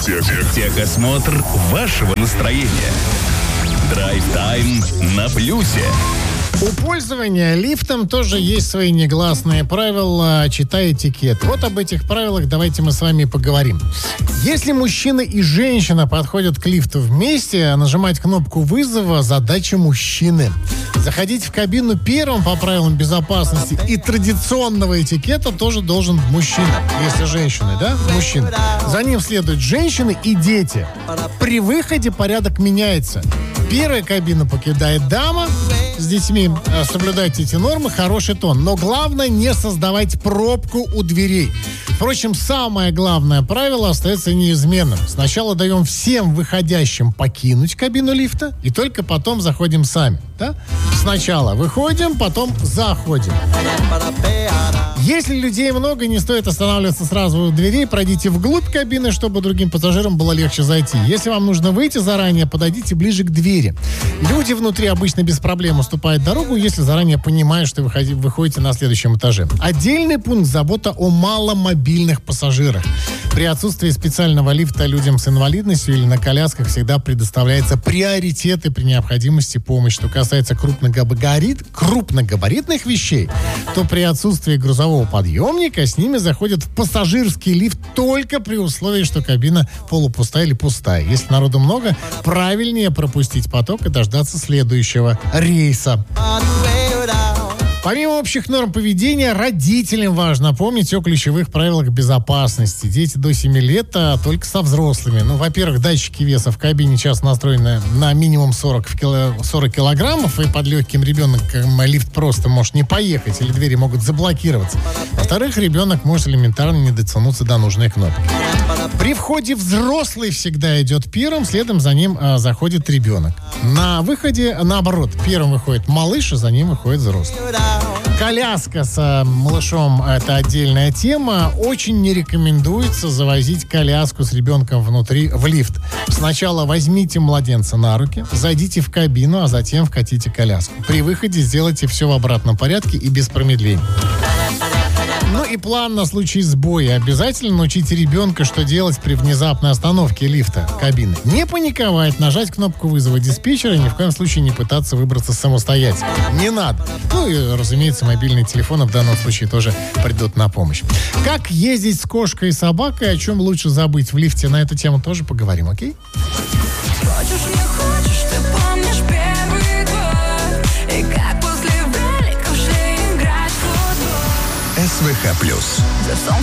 Техосмотр вашего настроения. Драйв-тайм на плюсе. У пользования лифтом тоже есть свои негласные правила, читай этикет. Вот об этих правилах давайте мы с вами поговорим. Если мужчина и женщина подходят к лифту вместе, нажимать кнопку вызова – задача мужчины. Заходить в кабину первым по правилам безопасности и традиционного этикета тоже должен мужчина. Если женщины, да? Мужчина. За ним следуют женщины и дети. При выходе порядок меняется. Первая кабина покидает дама с детьми. Соблюдайте эти нормы, хороший тон. Но главное не создавать пробку у дверей. Впрочем, самое главное правило остается неизменным. Сначала даем всем выходящим покинуть кабину лифта, и только потом заходим сами. Да? Сначала выходим, потом заходим. Если людей много, не стоит останавливаться сразу у дверей, пройдите вглубь кабины, чтобы другим пассажирам было легче зайти. Если вам нужно выйти заранее, подойдите ближе к двери. Люди внутри обычно без проблем уступают дорогу, если заранее понимают, что вы выходите на следующем этаже. Отдельный пункт – забота о маломобильных пассажирах. При отсутствии специального лифта людям с инвалидностью или на колясках всегда предоставляется приоритет и при необходимости помощь. Что касается крупногабаритных вещей, то при отсутствии грузового подъемника с ними заходят в пассажирский лифт только при условии, что кабина полупустая или пустая. Если народу много, правильнее пропустить поток и дождаться следующего рейса. Помимо общих норм поведения, родителям важно помнить о ключевых правилах безопасности. Дети до 7 лет только со взрослыми. Во-первых, датчики веса в кабине часто настроены на минимум 40 килограммов, и под легким ребенком лифт просто может не поехать, или двери могут заблокироваться. Во-вторых, ребенок может элементарно не дотянуться до нужной кнопки. При входе взрослый всегда идет первым, следом за ним заходит ребенок. На выходе, наоборот, первым выходит малыш, а за ним выходит взрослый. Коляска с малышом – это отдельная тема. Очень не рекомендуется завозить коляску с ребенком внутри в лифт. Сначала возьмите младенца на руки, зайдите в кабину, а затем вкатите коляску. При выходе сделайте все в обратном порядке и без промедления. И план на случай сбоя. Обязательно научите ребенка, что делать при внезапной остановке лифта кабины. Не паниковать, нажать кнопку вызова диспетчера и ни в коем случае не пытаться выбраться самостоятельно. Не надо. И, разумеется, мобильные телефоны в данном случае тоже придут на помощь. Как ездить с кошкой и собакой, о чем лучше забыть в лифте, на эту тему тоже поговорим, окей? Хочешь, не хочешь, ты помнишь первый год, и как после велика уже играть в футбол. СВХ+.